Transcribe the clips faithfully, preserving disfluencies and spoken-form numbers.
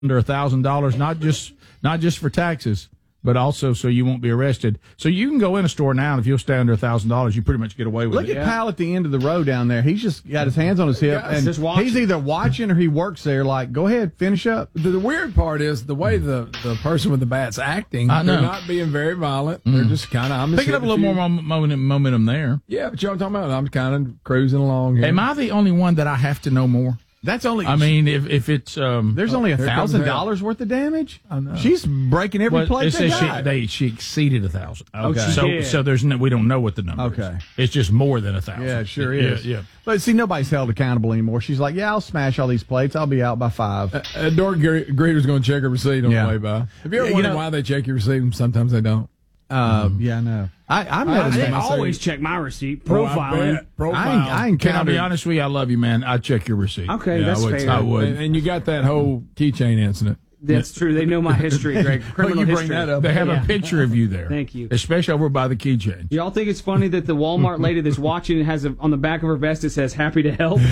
under a thousand dollars, not just not just for taxes, but also so you won't be arrested. So you can go in a store now, and if you'll stay under a thousand dollars, you pretty much get away with Look it. Look at yeah. Pal at the end of the row down there. He's just got his hands on his hip, yeah, and he's either watching or he works there. Like, go ahead, finish up. The, the weird part is the way the, the person with the bat's acting. I know. They're not being very violent. Mm. They're just kind of I'm picking up a little more momentum, momentum there. Yeah, but you know what I'm talking about. I'm kind of cruising along here. Am I the only one that I have to know more? That's only. I mean, if if it's um, there's only a thousand dollars worth of damage. I know. She's breaking every well, plate. It says they she got. they she exceeded a thousand. Okay. So Yeah. so there's no, we don't know what the number Okay. is. It's just more than a thousand. Yeah, it sure yeah, is. Yeah. But see, nobody's held accountable anymore. She's like, yeah, I'll smash all these plates. I'll be out by five. Uh, uh, door greeter's going to check her receipt on Yeah. the way by. Have you ever Yeah, you wondered know- why they check your receipt and sometimes they don't? Uh, yeah, I know. I, I'm I, not. they I, always check my receipt. Oh, I Profiling. bet. Profile. I, I Can I encountered. be honest with you? I love you, man. I check your receipt. Okay, Yeah, that's I would, fair. I would. And, and you got that whole keychain incident. That's true. They know my history, Greg. Criminal you bring history. that up. They have Yeah. a picture of you there. Thank you. Especially over by the keychain. Y'all think it's funny that the Walmart lady that's watching it has a, on the back of her vest it says "Happy to help"?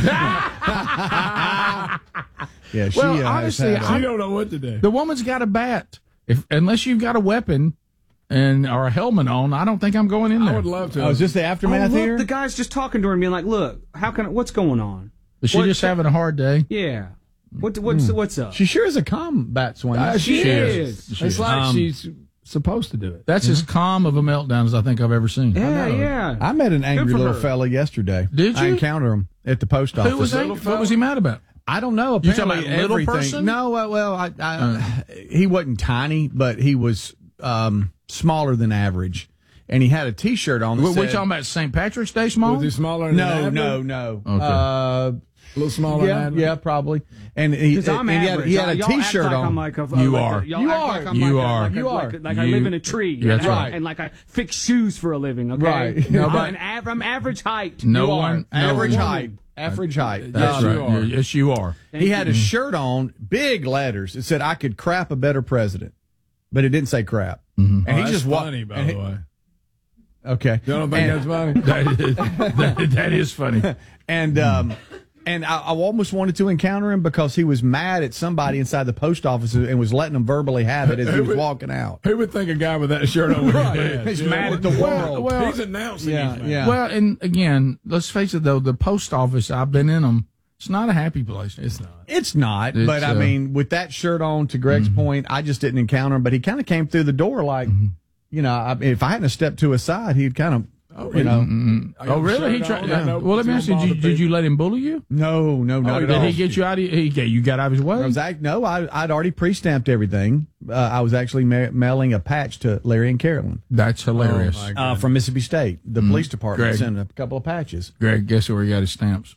Yeah, she. Well, uh, has honestly, had a- I- You don't know what to do. The woman's got a bat. If unless you've got a weapon and or a helmet on, I don't think I'm going in there. I would love to. Oh, is this the Oh, aftermath look, here? the guy's just talking to her and being like, "Look, how can I, what's going on?" Is she What- just having a hard day? Yeah. What what's what's up? She sure is a combat swinger. Uh, she, She is. is. She It's is. like Um, she's supposed to do it. That's as calm of a meltdown as I think I've ever seen. yeah, yeah. I met an angry for little her. fella yesterday. Did I you? encountered him at the post office. Who was angry? What was he mad about? I don't know. You talking Apparently, about little everything. person? No, uh, well, I, I, he wasn't tiny, but he was um, smaller than average, and he had a T-shirt on. That We're, said, we're talking about Saint Patrick's Day small? Was he smaller than No, average? no, no. Okay. Uh, A little smaller yeah, than average? yeah, probably. And he, Because I'm and he had, average. he had a Y'all act T-shirt like on. I'm like a, You like are. A, y'all You act are. Like I'm You like are. A, like You a, are. Like, like I You- live in a tree. That's and I- right. And like I fix shoes for a living. Okay. Right. No, No, I'm, but- an av- I'm average height. No You one. are. no Average one. height. Average height. That's Um, you right. are. Yes, you are. Thank He had you. a shirt on, big letters. It said, "I could crap a better president," but it didn't say crap. Mm-hmm. And Oh, he that's just wa- funny, by and the he- way. Okay. You don't think And- that's funny? That is, that, that is funny. And um, and I, I almost wanted to encounter him because he was mad at somebody inside the post office and was letting them verbally have it as he was walking out. Who would think a guy with that shirt on would be mad? He's You mad know? at the world. well, He's announcing Yeah, he's mad. yeah. Well, and again, let's face it, though, the post office, I've been in them. It's not a happy place. It's not. It's not, It's, but I uh, mean, with that shirt on, to Greg's Mm-hmm. point, I just didn't encounter him. But he kind of came through the door like, you know, I, if I hadn't stepped to his side, he'd kind of, you know, I got Oh, a really? He shirt tried. on, Yeah. I know Well, let me it's ask you: gonna did, bother did you people. let him bully you? no, no, not Oh, at did all. Did he get you out? Of, he get you got out of his way? I was act, no, I, I'd already pre-stamped everything. Uh, I was actually ma- mailing a patch to Larry and Carolyn That's hilarious. Oh, my uh, from Mississippi State. The police department Greg. sent a couple of patches. Greg, guess where he got his stamps?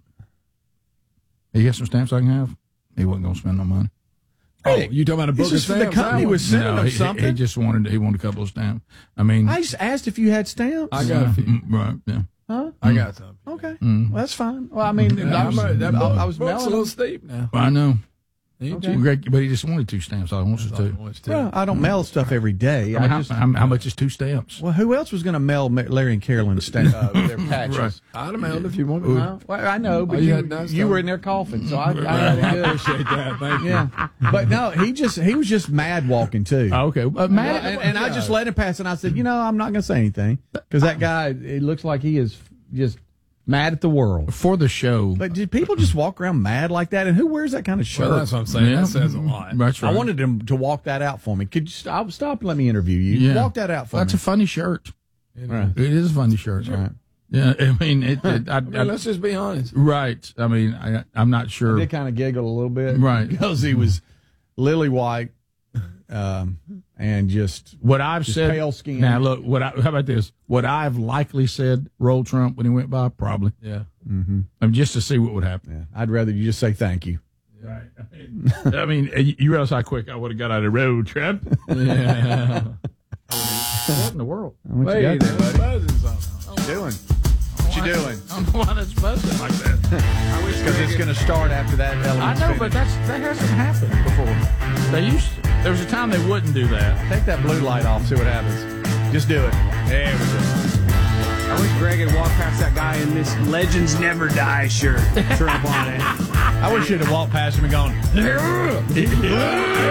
He got some stamps I can have. He wasn't going to spend no money. Oh, you talking about a book This is of the stamps? company That was one? sending No, him he, something. he just wanted he wanted a couple of stamps. I mean, I just asked if you had stamps. I got a few. mm, right? Yeah. Huh? I got some. Okay, well, that's fine. Well, I mean, Yeah, I was, I'm a- that I, book- I was book's a mailing little them. steep now. I know. Ain't Okay. you? Greg, but he just wanted two stamps. I wants us to. Well, I don't mail stuff every day. I mean, I how, just, how, how much is two stamps? well, who else was going to mail Ma- Larry and Carolyn stamp, uh, their patches? Right. I'd have mailed if you wanted. Well, well, I know, but Oh, you you, had done you were something. in there coughing, so I, I I had it good. appreciate that. Thank you. Yeah, but no, he just he was just mad walking too. Oh, okay, uh, Well, Matt. and, and I just let him pass, and I said, you know, I'm not going to say anything because that guy, it looks like he is just mad at the world. for the show. But did people just walk around mad like that? And who wears that kind of shirt? Well, that's what I'm saying. Yeah. That says a lot. That's right. I wanted him to walk that out for me. Could you stop, stop and let me interview you? Yeah. Walk that out for That's me. a funny shirt. Right. It is a funny shirt. Right. Yeah, I mean, it, it, I, I mean, let's just be honest. right. I mean, I, I'm not I sure. did kind of giggle a little bit. Right. Because he was lily white um, and just What I've Just said. pale skin. Now, look. What I, how about this? What I've likely said. Roll Trump when he went by. Probably. Yeah. I mean, just to see what would happen. yeah, I'd rather you just say thank you. Right. I mean, I mean, you you realize how quick I would have got out of the road, Trump. Yeah. What in the world? What Wait, you got there, they're buddy? buzzing something. What you doing? What you doing? I don't know why that's buzzing like that. Because it's going to start after that I element's know, finished. but that's that hasn't happened before. They used to. There was a time they wouldn't do that. Take that blue light off, see what happens. Just do it. There we go. I wish Greg had walked past that guy in this Legends Never Die shirt. Trump on it. I wish you'd have walked past him and gone,